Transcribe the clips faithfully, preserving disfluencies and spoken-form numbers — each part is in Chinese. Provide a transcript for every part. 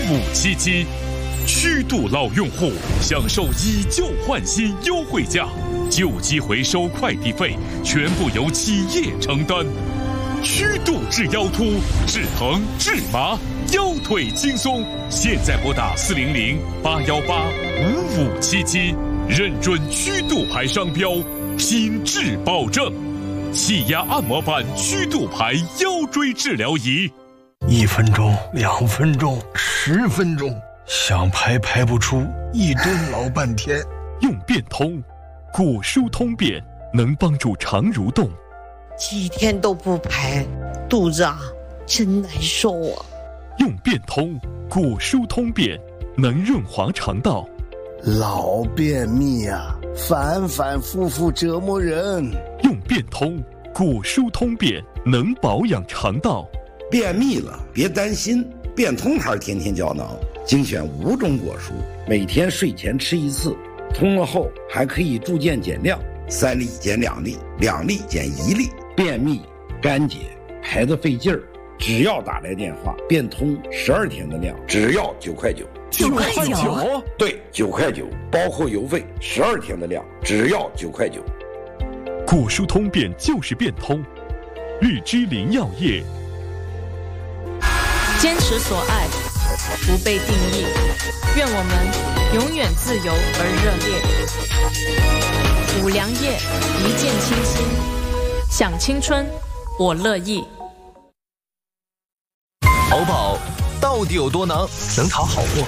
五七七，虚度老用户享受以旧换新优惠价，旧机回收快递费全部由企业承担。虚度治腰突、治疼、治麻，腰腿轻松。现在拨打四零零八幺八五五七七，认准虚度牌商标，品质保证。气压按摩板虚度牌腰椎治疗仪， 一分钟、两分钟、十分钟，想排排不出，一蹲老半天。 用变通，骨疏通便能帮助肠蠕动。 几天都不排，肚子啊真难受啊！ 用变通，骨疏通便能润滑肠道。 老便秘啊，反反复复折磨人。 用变通，骨疏通便能保养肠道。 便秘了别担心，变通牌天天胶囊精选五种果蔬，每天睡前吃一次，通了后还可以逐渐减量，三粒减两粒，两粒减一粒。便秘、干结、排得费劲儿，只要打来电话，变通十二天的量，只要九块九。 九块九？ 对，九块九，包括邮费，十二天的量，只要九块九。 骨疏通便就是变通，日之林药业。 坚持所爱，不被定义，愿我们永远自由而热烈。五粮液，一见倾心，享青春，我乐意。 淘宝到底有多能？能淘好货，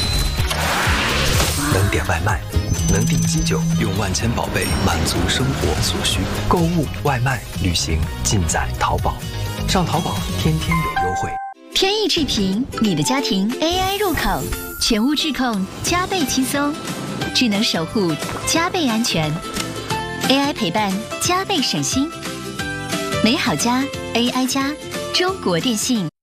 能点外卖，能订机酒，用万千宝贝满足生活所需。购物、外卖、旅行，尽在淘宝。上淘宝，天天有优惠。 天翼智屏，你的家庭 A I 入口，全屋智控加倍轻松，智能守护加倍安全 ，A I 陪伴加倍省心。美好家 A I 家，中国电信。